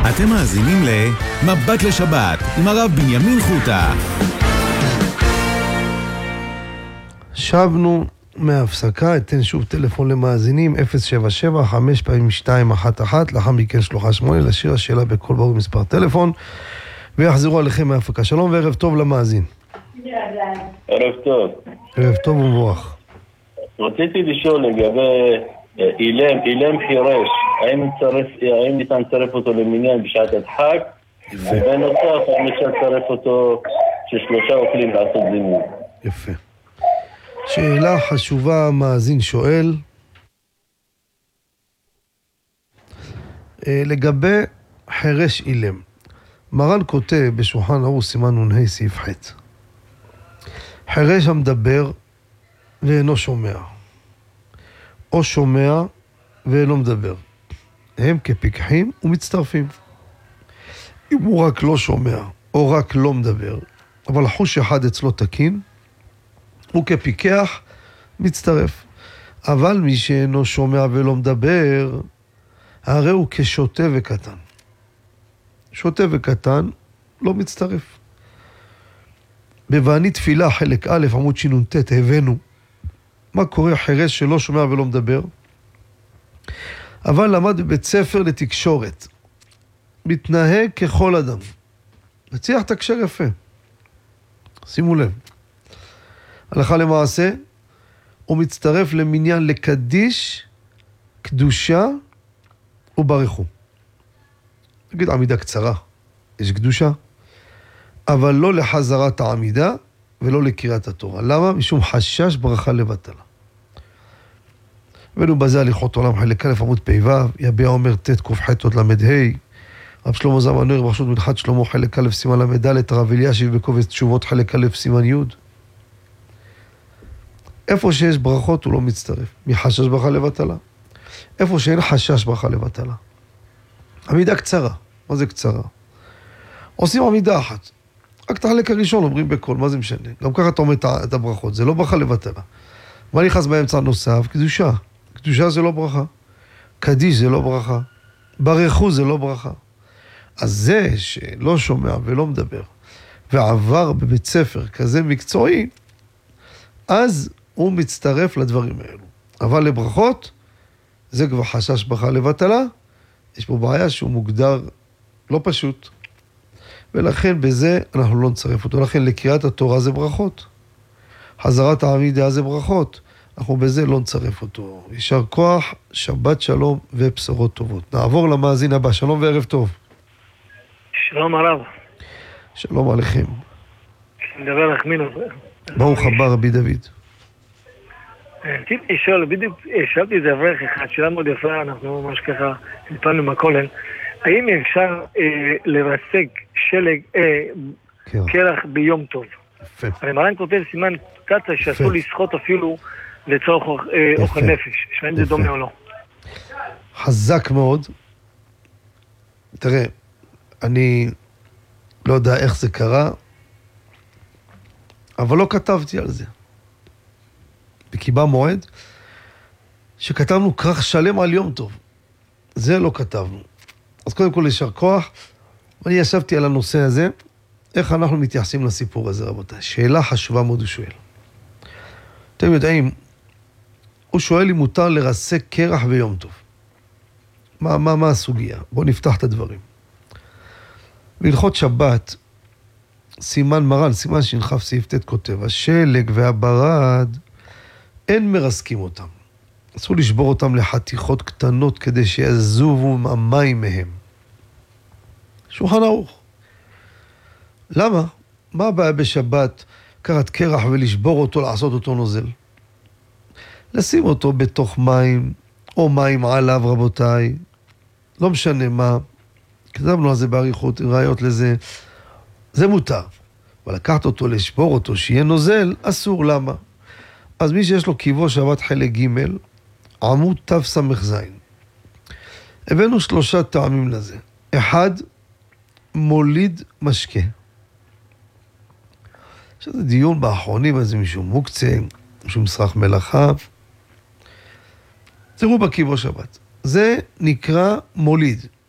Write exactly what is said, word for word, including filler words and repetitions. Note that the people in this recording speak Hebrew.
אתם מאזינים למבט לשבת עם הרב בנימין חוטה. שבנו מההפסקה, אתן שוב טלפון למאזינים אפס שבע שבע חמש פעמים שתיים אחת אחת, לאחר מכן שלוחה שמונה לשיר השאלה בכל ברור מספר טלפון, ויחזרו עליכם מההפסקה. שלום וערב טוב למאזין. ערב טוב. ערב טוב ומבורך. רציתי לשאול לגבי אילם, אילם חירש, האם נצרף, האם ניתן לצרף אותו למניין בשעת הדחק, ובנוסף האם אפשר לצרף אותו ששלושה אוכלים לעשות זימון. יפה. שאלה חשובה, מאזין שואל, לגבי חירש אילם. מרן כותב בשולחן ערוך סימן נ"ה סעיף ח', חירש המדבר ואינו שומע, או שומע ואינו מדבר, הם כפיקחים ומצטרפים. אם הוא רק לא שומע או רק לא מדבר, אבל חוש אחד אצלו תקין, הוא כפיקח מצטרף. אבל מי שאינו שומע ולא מדבר, הרי הוא כשוטה וקטן. שוטה וקטן לא מצטרף. בבעני תפילה חלק א' עמוד שינ"ט הבאנו מה קורה חירש שלא שומע ולא מדבר, אבל למד בבית ספר לתקשורת, מתנהג ככל אדם, מצליח תקשר יפה. שימו לב, הלכה למעשה הוא מצטרף למניין לקדיש, קדושה וברכו. נגיד עמידה קצרה, יש קדושה, אבל לא לחזרת העמידה ולא לקריאת התורה. למה? משום חשש ברכה לבטלה. ואנו בזה הליכות עולם חלק א' עמוד פ"ו, יביע אומר ת' ק"ח ת' ל"ה, רב שלמה זלמן נויר ברשות מנחת שלמה חלק א' סימן ל"ד, הרב אלישיב בקובץ תשובות חלק א' סימן י'. איפה שיש ברכות הוא לא מצטרף, מחשש ברכה לבטלה. איפה שאין חשש ברכה לבטלה. עמידה קצרה, מה זה קצרה? עושים עמידה אחת, רק את החלק הראשון אומרים בקול, מה זה משנה? גם ככה אתה אומר את הברכות, זה לא ברכה לבטלה. מה נכנס באמצע נוסף? קדושה. קדושה זה לא ברכה. קדיש זה לא ברכה. ברכו זה לא ברכה. אז זה שלא שומע ולא מדבר, ועבר בבית ספר כזה מקצועי, אז הוא מצטרף לדברים האלו. אבל לברכות, זה כבר חשש ברכה לבטלה, יש פה בעיה שהוא מוגדר לא פשוט. ולכן בזה אנחנו לא נצרף אותו. לכן לקריאת התורה זה ברכות. חזרת העמידה זה ברכות. אנחנו בזה לא נצרף אותו. יישר כוח, שבת שלום ובשורות טובות. נעבור למאזין הבא. שלום וערב טוב. שלום הרב. שלום עליכם. נדבר לך מינו. ברוך הבא רבי דוד. רציתי לשאול, בדיוק שאלתי את זה אברך אחד, שאלה מאוד יפה, אנחנו ממש ככה נפלנו מהכולל. האם אפשר אה, לרסק שלג, אה, קרח ביום טוב? יפה. הרי מרן כותב סימן קצה שאסור לשחות אפילו לצורך אה, אוכל נפש. שאין זה דומה או לא. חזק מאוד. תראה, אני לא יודע איך זה קרה, אבל לא כתבתי על זה. בקיבה מועד, שכתבנו כרך שלם על יום טוב. זה לא כתבנו. אז קודם כל יישר כוח, ואני ישבתי על הנושא הזה, איך אנחנו מתייחסים לסיפור הזה, רבותיי. שאלה חשובה מאוד הוא שואל. אתם יודעים, הוא שואל אם מותר לרסק קרח ביום טוב. מה, מה, מה הסוגיה? בואו נפתח את הדברים. בהלכות שבת, סימן מרן, סימן שנחף סעיף ת' כותב, השלג והברד, אין מרסקים אותם. אסור לשבור אותם לחתיכות קטנות כדי שיעזובו המים מהם. שולחן ערוך. למה? מה הבעיה בשבת קרת קרח ולשבור אותו, לעשות אותו נוזל? לשים אותו בתוך מים, או מים עליו רבותיי, לא משנה מה, כתבנו על זה בעריכות, ראיות לזה, זה מותר. אבל לקחת אותו, לשבור אותו, שיהיה נוזל, אסור. למה? אז מי שיש לו קיבו שבת חלק ג' עמוד תו סמך זין. הבאנו שלושה טעמים לזה. אחד, מוליד משקה. שזה דיון באחרונים, אז זה משום מוקצה, משום מסרח מלאכה. תראו בקיבו שבת. זה נקרא מוליד.